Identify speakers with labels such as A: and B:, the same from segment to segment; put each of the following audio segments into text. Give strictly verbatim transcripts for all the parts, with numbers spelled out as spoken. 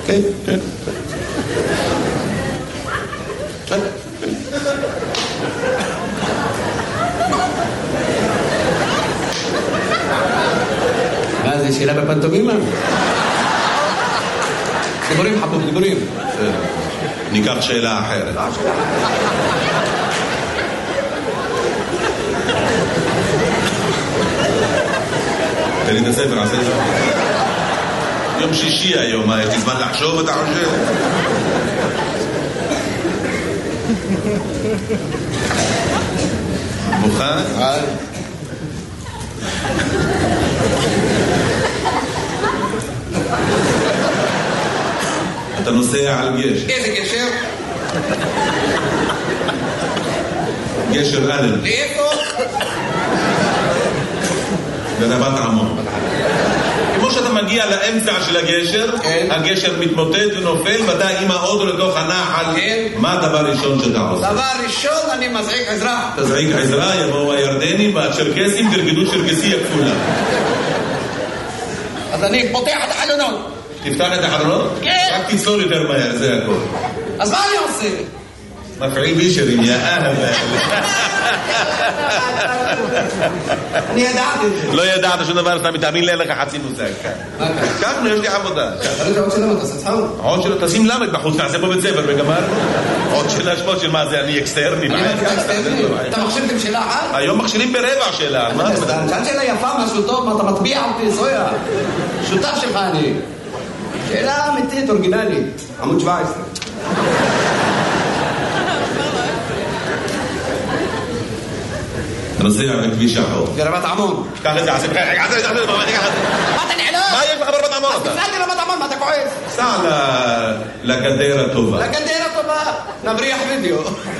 A: כן, כן. מה זה, שאלה בפנטומימה? דיבורים חבוב, דיבורים.
B: ניקח שאלה אחרת. תן לי את הספר, עשה את זה. יום שישי היום, מה, יש לי זמן לחשוב, אתה חושב? מוכן? אתה נוסע על גשר.
A: איזה גשר?
B: גשר אלם.
A: לאיפה?
B: ברבת עמון. כמו שאתה מגיע לאמצע של הגשר, הגשר מתמוטט ונופל, ואתה עם האוטו לתוך הנחל. מה הדבר הראשון שאתה עושה?
A: דבר ראשון, אני מזעיק עזרה.
B: תזעיק עזרה, יבואו הירדנים והצ'רקסים, תרקדו צ'רקסי הכפולה.
A: אז אני פותח את החלונות.
B: תפתח את החלונות?
A: כן.
B: רק תצלול יותר מהר, זה הכל.
A: אז מה אני עושה?
B: מפעיל בישרים, יא אהבה.
A: אני ידעתי את זה.
B: לא ידעת שום דבר, אתה מתאמין לי, אין לך חצי מושג. ככה, יש לי עבודה.
A: תראי את העוד שלמה, תעשה צחוק.
B: עוד שלא, תשים למד בחוץ, תעשה פה בית ספר וגמר. עוד שאלה שמות של מה זה, אני אקסטרני.
A: אני אקסטרני? אתה מכשירתם שאלה אחת?
B: היום מכשירים ברבע שאלה.
A: שאלת שאלה יפה, משהו טוב, מה אתה מטביע אותי, זויה. שותף שלך אני. שאלה אמיתית, אורגינלית. עמוד שבע עשרה.
B: אתה נוסע בכביש החור.
A: ברבת עמון.
B: קח את זה, עשה בחייך, עשה את זה,
A: מה אתה נעלם?
B: מה יש לך ברבת עמון אתה?
A: תפלאתי רבת עמון, מה אתה כועס?
B: סע לגדר הטובה.
A: לגדר הטובה, נבריח וידאו.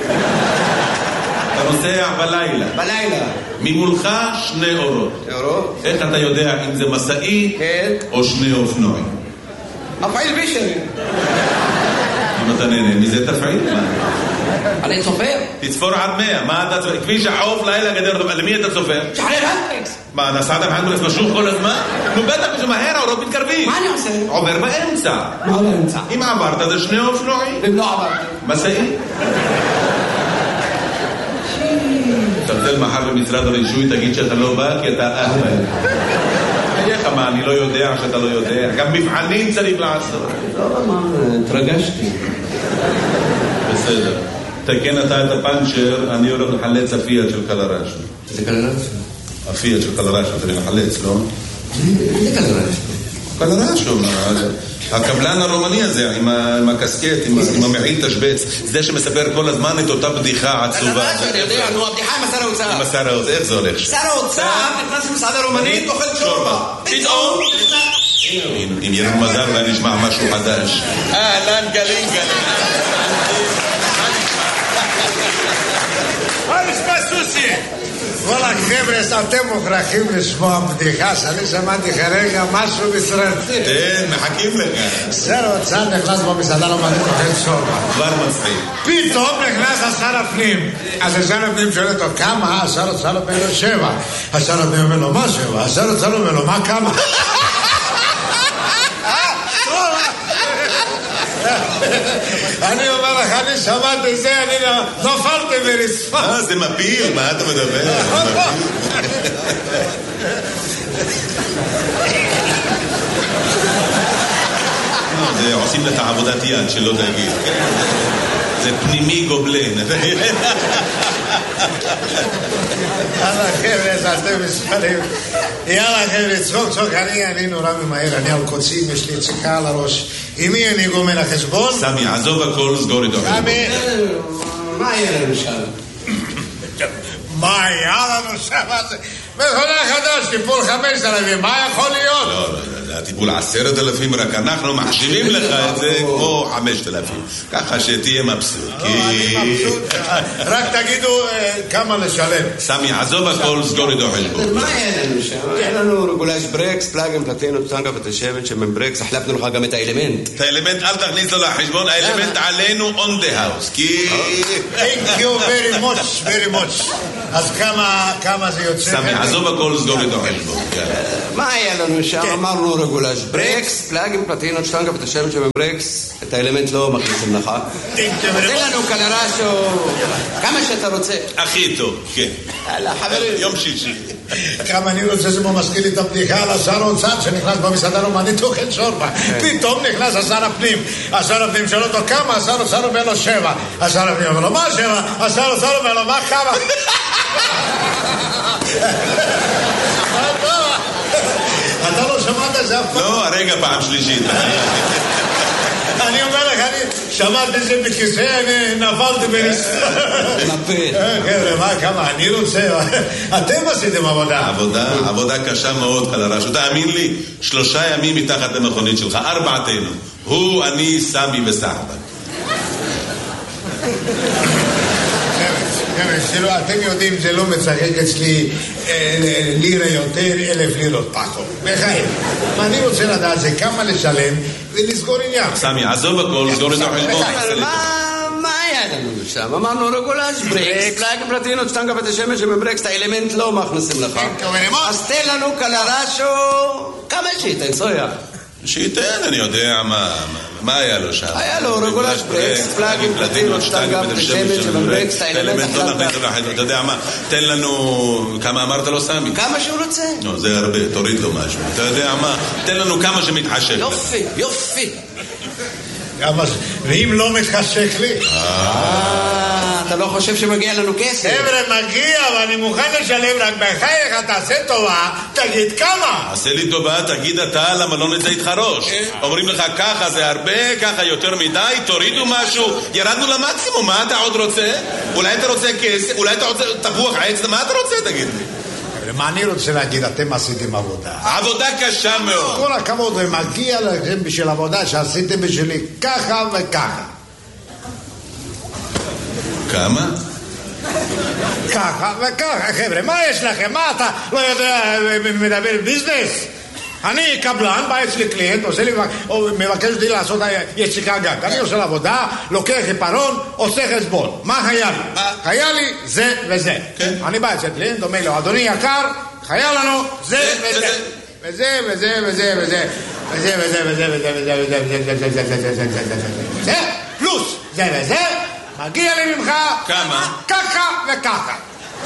B: אתה נוסע בלילה.
A: בלילה.
B: ממולך שני אורות.
A: אורות?
B: איך אתה יודע אם זה מסעי או שני אופנועים?
A: מפעיל בישרים.
B: אם אתה נהנה מזה תפעיל.
A: אני צופר.
B: תצפור עד מאה. מה אתה צופר? כביש החוף לילה גדר הטובה. למי אתה צופר?
A: שחרר הנדריקס.
B: מה, נסעת בהנדריקס משוך כל הזמן? נו בטח כשמהר האורות מתקרבים.
A: מה אני עושה?
B: עובר באמצע.
A: מה באמצע?
B: אם עברת זה שני אופנועים.
A: אם לא עברתי.
B: מסעי. תרצל מחר במשרד הרישוי, תגיד שאתה לא בא כי אתה אהבל. איך מה, אני לא יודע שאתה לא יודע. גם מבחנים צריך לעשות.
A: לא, מה, התרגשתי.
B: בסדר. תקן אתה את הפנצ'ר, אני הולך לחלץ הפיאט של קלרשו.
A: זה קלרשו?
B: הפיאט של קלרשו, צריך לחלץ, לא?
A: זה קלרשו.
B: קלרשו, הקבלן הרומני הזה, עם הקסקט, עם המעיל תשבץ, זה שמספר כל הזמן את אותה בדיחה עצובה.
A: קלרשו, אני יודע, נו, הבדיחה עם השר האוצר.
B: עם השר האוצר, איך זה הולך?
A: שר האוצר נכנס למסעדה רומנית, אוכל שורבה. פתאום...
B: אם ירד מזל אולי נשמע משהו חדש. אהלן גלים גלים.
C: מה נשמע סוסי? וואלה חבר'ה, אתם מוכרחים לשמוע בדיחה שאני שמעתי כרגע משהו מסרטי.
B: כן, מחכים לך.
C: שר האוצר נכנס במסעדה לא מעניין אוכל שורבה.
B: כבר מצחיק.
C: פתאום נכנס השר הפנים. אז השר הפנים שואל אותו כמה? השר האוצר אומר לו שבע. השר הפנים אומר לו מה שבע? השר האוצר אומר לו מה כמה? אני אומר לך, אני שמעתי זה, אני נופלתי ברצפה.
B: אה, זה מפיל, מה אתה מדבר? זה עושים לך עבודת יד, שלא תגיד. זה פנימי גובלן.
C: יאללה חבר'ה, אתם מספרים. יאללה חבר'ה, צחוק צחוק, אני נורא ממהר, אני על קוצים, יש לי צחיקה על הראש. עם מי אני גומר החשבון?
B: סמי, עזוב הכל, סגור איתו.
C: סמי,
A: מה יהיה לנו שם?
C: מה היה לנו שם? מכונה חדש, טיפול חמש אלפים, מה יכול להיות?
B: לא, לא, זה הטיפול עשרת אלפים, רק אנחנו מחשיבים לך את זה כמו חמשת אלפים. ככה שתהיה מבסוט.
C: רק תגידו כמה לשלם.
B: סמי, עזוב הכל, סגור איתו חשבון.
A: מה יהיה לנו שם? יהיה לנו רגולש ברקס, פלאגים, פלטינות, טנגה ותשבת שמן ברקס, החלפנו לך גם את האלמנט.
B: את האלמנט אל תכניס לו לחשבון, האלמנט עלינו on the house. כי...
C: Thank you very much, very much. אז כמה זה יוצא?
B: סמי, עזוב הכל, סגור איתו חשבון.
A: מה היה לנו שם? אמרנו רגולאז' ברקס, פלאגים, פלטינות, שטנגה ותשם שבברקס, את האלמנט לא מכניסים לך. תן לנו קלרשו, כמה שאתה רוצה.
B: הכי טוב, כן.
A: יאללה, חברים.
B: יום שישי.
C: כמה אני רוצה שזה מזכיר לי את הבדיחה על השר האוצר שנכנס במסעדה רומנית אוכל שורבה. פתאום נכנס השר הפנים. השר הפנים שואל אותו כמה, השר האוצר אומר לו שבע. השר הפנים אומר לו מה שבע? השר האוצר אומר לו מה כמה? אתה לא שמעת את זה אף פעם?
B: לא, הרגע פעם שלישית.
C: אני אומר לך, אני שמעתי את זה בכיסא, אני נפלתי בנסתר.
A: נפל.
C: חבר'ה, מה, כמה, אני רוצה... אתם עשיתם עבודה.
B: עבודה, עבודה קשה מאוד, קלרש. תאמין לי, שלושה ימים מתחת למכונית שלך, ארבעתנו. הוא, אני, סמי וסחבק.
C: אתם יודעים, זה לא מצחק אצלי לירה יותר, אלף לירות פחות. בחיים. אני רוצה לדעת זה כמה לשלם ולסגור עניין.
B: סמי, עזוב הכל, סגור את החשבון.
A: מה היה לנו שם? אמרנו רגולאז' ברקס, פלאגים, פלטינות, שטנגה ותשמש שבברקס, את האלמנט לא מכניסים לך. אז תן לנו קלרשו, כמה שייתן, סויה.
B: שייתן, אני יודע מה... מה היה לו שם?
A: היה לו רגולאז' ברקס, פלאגים, פלטינות, שטנגה ותשמש שבברקס, את האלמנט החלטה.
B: אתה יודע מה? תן לנו... כמה אמרת לו סמי?
A: כמה שהוא רוצה.
B: לא, זה הרבה, תוריד לו משהו. אתה יודע מה? תן לנו כמה שמתחשק.
A: יופי, יופי.
C: ואם לא מתחשק לי?
A: אתה לא חושב שמגיע לנו כסף?
C: חבר'ה, מגיע, ואני מוכן לשלם, רק בחייך, תעשה טובה, תגיד כמה.
B: עשה לי טובה, תגיד אתה, למה לא נצא איתך ראש? אומרים לך ככה זה הרבה, ככה יותר מדי, תורידו משהו, ירדנו למקסימום, מה אתה עוד רוצה? אולי אתה רוצה כסף, אולי אתה רוצה תפוח עץ, מה אתה רוצה, תגיד לי?
C: מה אני רוצה להגיד, אתם עשיתם עבודה.
B: עבודה קשה מאוד.
C: כל הכבוד, ומגיע לכם בשביל עבודה שעשיתם בשבילי ככה וככה.
B: כמה?
C: ככה וככה, חבר'ה, מה יש לכם? מה אתה לא יודע, מדבר ביזנס? אני קבלן, בא אצלי קליינט, עושה לי, מבקש אותי לעשות יציקה גג. אני עושה לעבודה, לוקח עיפרון, עושה חשבון. מה היה לי? היה לי זה וזה. אני בא אצל קליינט, אומר לו, אדוני יקר, היה לנו זה וזה. וזה וזה וזה וזה. וזה וזה וזה וזה וזה וזה וזה וזה וזה זה פלוס זה וזה מגיע לי ממך
B: כמה?
C: ככה וככה.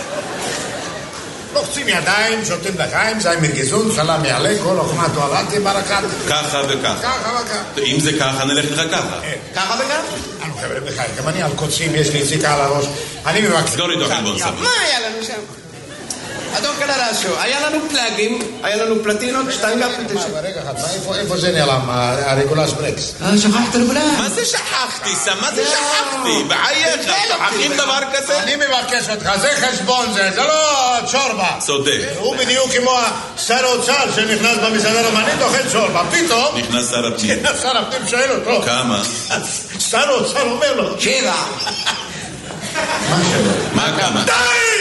C: לוחצים ידיים, שותים לחיים, זי מרגזון, סלם יעלה, כל אוכמה תועלתי ברקת.
B: ככה וככה.
C: ככה וככה.
B: אם זה ככה, נלך לך ככה.
C: ככה וככה? אנו חבר'ה בחיים, גם אני על קוצים, יש לי יציקה על הראש. אני מבקש.
B: סגור איתו חלבון סמי.
A: מה היה לנו שם? אדון קלרשו, היה לנו פלאגים, היה לנו פלטינות, שטנגה פלטינות.
C: רגע אחד, איפה זה נעלם, הרגולאז' ברקס?
A: שכחת רגולאז'.
B: מה זה שכחתי, סם? מה זה שכחתי? בחייך, שכחים דבר כזה?
C: אני מבקש אותך, זה חשבון זה, זה לא שורבה.
B: צודק.
C: הוא בדיוק כמו שר האוצר שנכנס במסעדה רומנית, אוכל שורבה. פתאום...
B: נכנס שר הפנים.
C: שר הפנים שואל אותו.
B: כמה?
C: שר האוצר אומר לו.
A: שבע.
C: מה שבע?
B: מה כמה?
C: די!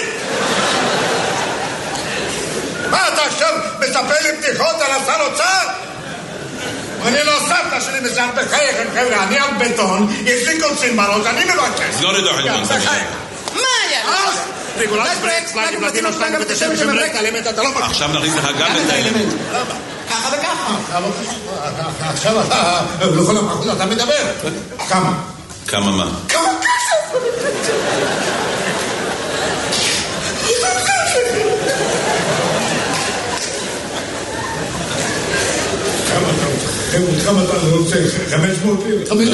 C: מה אתה עכשיו מספר לי בדיחות על השר אוצר? אני לא סבתא שלי מזהר בחייכם חבר'ה, אני על בטון, יש לי קוצים בראש, אני מבקש.
B: סגור איתו חלבון סמי.
A: מה היה?
C: רגולאז' ברקס, פלאגים, פלטינות, שטנגה ותשמש שבברקס, האלמנט אתה לא מכיר.
B: עכשיו נכניס לך גם את האלמנט.
A: ככה וככה.
C: עכשיו אתה, לכל המחוז אתה מדבר. כמה?
B: כמה מה?
C: כמה כסף? כמה אתה רוצה? חמש מאות לירות?
A: חמש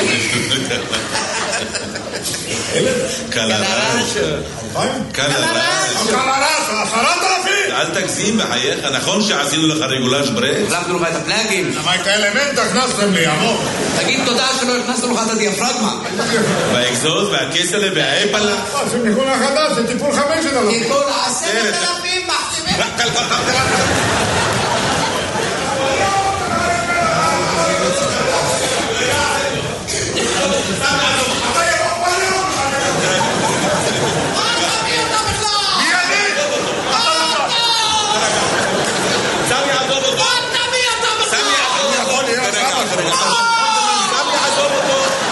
B: קלרש. קלרש.
C: קלרש, עשרת אלפים.
B: אל תגזים בחייך, נכון שעשינו לך רגולאז' ברקס?
A: החלפנו לך את הפלאגים.
C: למה את האלמנט הכנסתם לי, עמוק?
A: תגיד תודה שלא הכנסנו לך את הדיאפרגמה.
B: והאקזוז והכסלה והאפלה.
C: זה ניגון החדש, זה טיפול חמש אלפים.
A: טיפול עשרת אלפים מחתימים.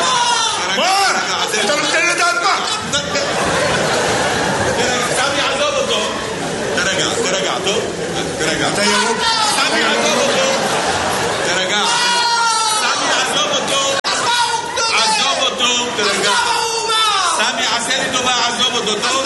C: אתה נותן לדעת מה? זה ירוק.
B: סמי, עזוב אותו. תרגע. סמי, עזוב אותו. עזוב אותו, תרגע. סמי, עשה לי טובה, עזוב אותו, טוב?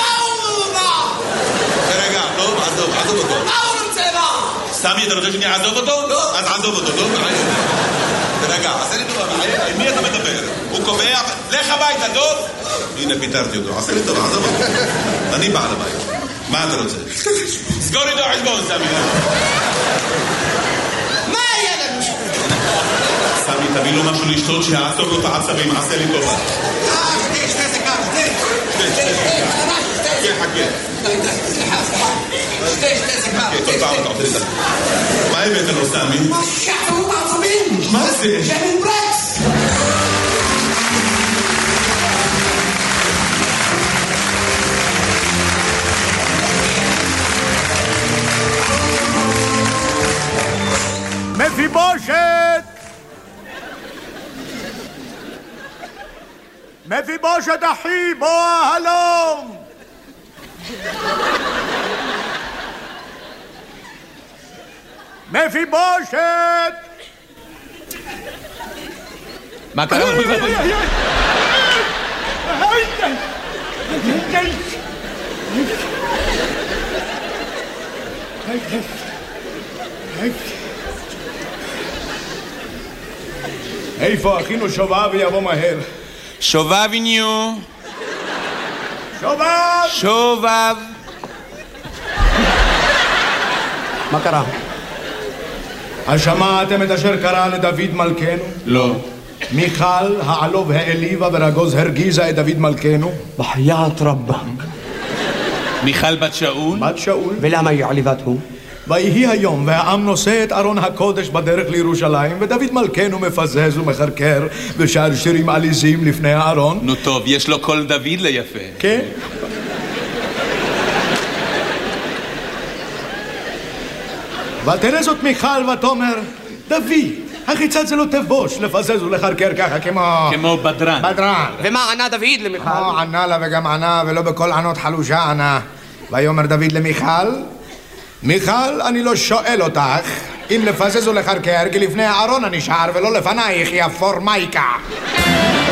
B: תרגע, טוב, עזוב, עזוב אותו.
A: מה הוא רוצה מה?
B: סמי, אתה רוצה שאני אעזוב אותו?
A: לא.
B: אז עזוב אותו, טוב? תרגע, עשה לי טובה, עם מי אתה מדבר? הוא קובע, לך הביתה, טוב? הנה, פיתרתי אותו, עשה לי טובה, עזוב אותו. אני בעל הבית. מה אתה רוצה? סגור איתו חשבון, סמי.
A: מה היה לנו?
B: סמי, תביא לו משהו לשתות שיעצור לו את העצבים, עשה לי טובה.
A: אה, שתי, שתי זה כמה, שתי.
B: שתי, שתי, שתי. חכה,
A: סליחה, סליחה. שתי, שתי זה כמה.
B: כל פעם אתה עושה לי טובה. מה הבאת לו, סמי?
A: מה שחצרו בעצבים?
B: מה זה?
A: שמן ברקס.
C: מפיבושת! מפיבושת אחי, בוא הלום! מפיבושת!
D: מה קרה?
C: איפה אחינו שובב ויבוא מהר?
D: שובב איניו.
C: שובב!
D: שובב.
A: מה קרה?
C: השמעתם את אשר קרה לדוד מלכנו?
D: לא.
C: מיכל העלוב העליבה ורגוז הרגיזה את דוד מלכנו?
A: בחיית רבה.
D: מיכל בת שאול?
C: בת שאול.
A: ולמה היא עליבתו?
C: ויהי היום והעם נושא את ארון הקודש בדרך לירושלים ודוד מלכנו מפזז ומחרקר ושר שירים עליזים לפני הארון.
D: נו טוב, יש לו קול דוד ליפה.
C: כן? ותראה זאת מיכל ותאמר דוד, החיצת זה לא תבוש לפזז ולחרקר ככה כמו...
D: כמו בדרן.
C: בדרן.
A: ומה ענה דוד למיכל?
C: לא ענה לה וגם ענה ולא בכל ענות חלושה ענה. ויאמר דוד למיכל, מיכל, אני לא שואל אותך אם לפזז ולחרקר כי לפני הארון אני שר ולא לפנייך יא פורמייקה.